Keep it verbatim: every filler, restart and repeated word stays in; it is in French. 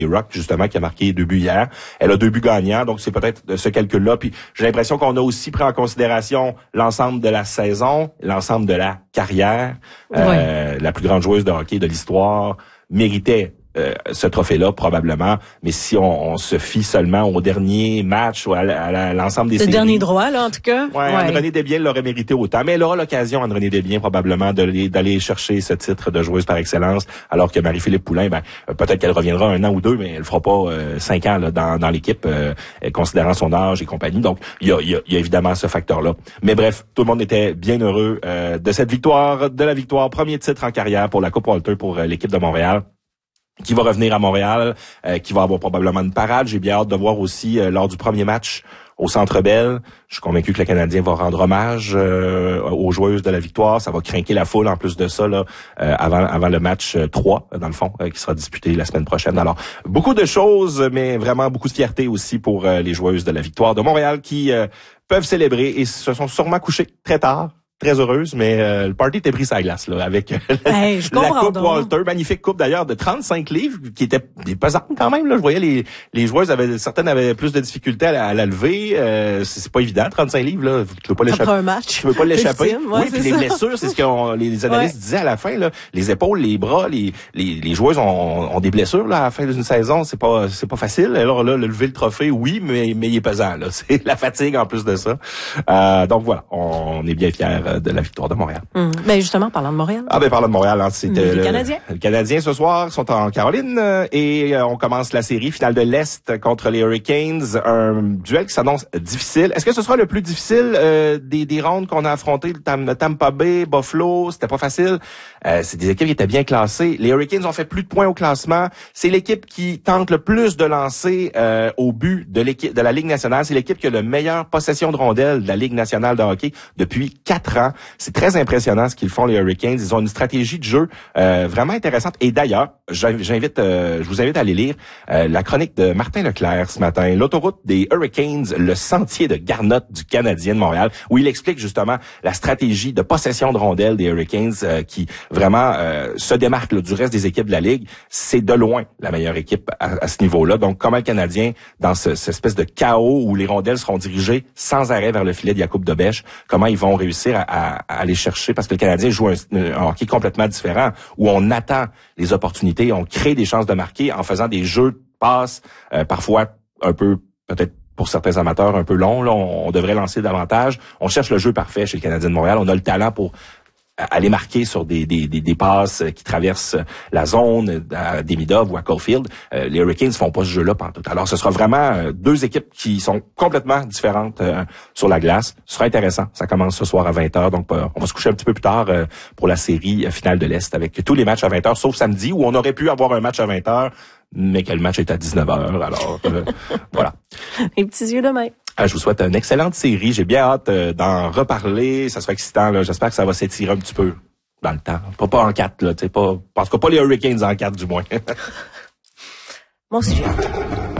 Rock, justement, qui a marqué deux buts hier. Elle a deux buts gagnants, donc c'est peut-être ce calcul-là. Puis j'ai l'impression qu'on a aussi pris en considération l'ensemble de la saison, l'ensemble de la carrière. Euh, la plus grande joueuse de hockey de l'histoire méritait Euh, ce trophée-là, probablement. Mais si on, on se fie seulement au dernier match ou à, à, à l'ensemble des le séries... Le dernier droit, là, en tout cas. Ouais, ouais. Anne-Renée Desbiens l'aurait mérité autant. Mais elle aura l'occasion, Anne-Renée Desbiens, probablement, d'aller, d'aller chercher ce titre de joueuse par excellence, alors que Marie-Philippe Poulin, ben, peut-être qu'elle reviendra un an ou deux, mais elle fera pas euh, cinq ans là, dans, dans l'équipe, euh, considérant son âge et compagnie. Donc, il y a, y, a, y a évidemment ce facteur-là. Mais bref, tout le monde était bien heureux euh, de cette victoire, de la victoire. Premier titre en carrière pour la Coupe Walter pour euh, l'équipe de Montréal, qui va revenir à Montréal, euh, qui va avoir probablement une parade. J'ai bien hâte de voir aussi euh, lors du premier match au Centre Bell. Je suis convaincu que le Canadien va rendre hommage euh, aux joueuses de la victoire. Ça va craquer la foule en plus de ça là euh, avant avant le match trois dans le fond euh, qui sera disputé la semaine prochaine. Alors beaucoup de choses, mais vraiment beaucoup de fierté aussi pour euh, les joueuses de la victoire de Montréal qui euh, peuvent célébrer et se sont sûrement couchées très tard. Très heureuse, mais euh, le party était pris sur la glace là, avec hey, la Coupe Walter, magnifique coupe d'ailleurs de trente-cinq livres, qui était des pesantes quand même. Là, je voyais les les joueuses avaient certaines avaient plus de difficultés à la, à la lever. Euh, c'est, c'est pas évident, trente-cinq livres là, tu peux pas l'échapper. Après un match, tu peux pas l'échapper. Ouais, oui, puis les blessures, c'est ce que les analystes ouais. disaient à la fin là, les épaules, les bras, les les, les joueuses ont, ont des blessures là à la fin d'une saison. C'est pas c'est pas facile. Alors là, le lever le trophée, oui, mais mais il est pesant là. C'est la fatigue en plus de ça. Euh, donc voilà, on est bien fiers de la victoire de Montréal. Hum. Ben justement, parlant de Montréal. Ah ben parlant de Montréal, hein, c'était le Canadien. Le Canadien ce soir sont en Caroline euh, et euh, on commence la série finale de l'Est contre les Hurricanes, un duel qui s'annonce difficile. Est-ce que ce sera le plus difficile euh, des des rondes qu'on a affrontées, le Tampa Bay, Buffalo, c'était pas facile. Euh, c'est des équipes qui étaient bien classées. Les Hurricanes ont fait plus de points au classement. C'est l'équipe qui tente le plus de lancer euh, au but de l'équipe de la Ligue nationale. C'est l'équipe qui a le meilleure possession de rondelles de la Ligue nationale de hockey depuis quatre ans. C'est très impressionnant ce qu'ils font les Hurricanes. Ils ont une stratégie de jeu euh, vraiment intéressante. Et d'ailleurs, j'invite, euh, je vous invite à aller lire euh, la chronique de Martin Leclerc ce matin, l'autoroute des Hurricanes, le sentier de Garnotte du Canadien de Montréal, où il explique justement la stratégie de possession de rondelles des Hurricanes euh, qui vraiment euh, se démarque là, du reste des équipes de la Ligue. C'est de loin la meilleure équipe à, à ce niveau-là. Donc, comment le Canadien, dans ce, cette espèce de chaos où les rondelles seront dirigées sans arrêt vers le filet de Jakub Dobeš, comment ils vont réussir à, à, à aller chercher, parce que le Canadien joue un, un hockey complètement différent, où on attend les opportunités, on crée des chances de marquer en faisant des jeux de passes, euh, parfois un peu, peut-être pour certains amateurs, un peu longs. Là, on, on devrait lancer davantage. On cherche le jeu parfait chez le Canadien de Montréal. On a le talent pour aller marquer sur des, des, des, des passes qui traversent la zone à Demidov ou à Caulfield. Euh, les Hurricanes font pas ce jeu-là pantoute. Alors, ce sera vraiment euh, deux équipes qui sont complètement différentes euh, sur la glace. Ce sera intéressant. Ça commence ce soir à vingt heures. Donc, euh, on va se coucher un petit peu plus tard euh, pour la série euh, finale de l'Est avec tous les matchs à vingt heures, sauf samedi où on aurait pu avoir un match à vingt heures, mais que le match est à dix-neuf heures. Alors, euh, voilà. Les petits yeux de main. Ah, je vous souhaite une excellente série. J'ai bien hâte euh, d'en reparler. Ça sera excitant. Là. J'espère que ça va s'étirer un petit peu dans le temps. Pas, pas en quatre, là. Pas, parce que pas les Hurricanes en quatre, du moins. Moi aussi, j'ai hâte.